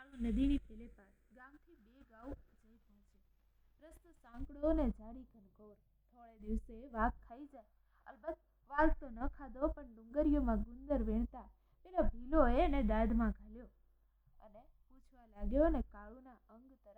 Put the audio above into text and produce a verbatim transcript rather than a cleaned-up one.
કાળુ નદીની પેલે પાર ગામથી બે ગાઉ જઈ પહોંચ્યો. રસ્તો સાંકડો ને ઝાડી ઘનઘોર. થોડે દિવસે વાઘ ખાઈ જાય. અલબત્ત વાઘ તો ન ખાધો, પણ ડુંગરીઓમાં ગુંદર વીણતા પેલો ભીલો એને દાઢમાં ઘાલ્યો અને પૂછવા લાગ્યો ને કાળુના અંગ